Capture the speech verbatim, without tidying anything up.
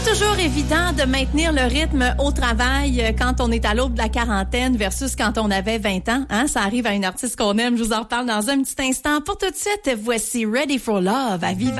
Toujours évident de maintenir le rythme au travail quand on est à l'aube de la quarantaine versus quand on avait vingt ans. Hein? Ça arrive à une artiste qu'on aime. Je vous en reparle dans un petit instant. Pour tout de suite, voici Ready for Love à Viva.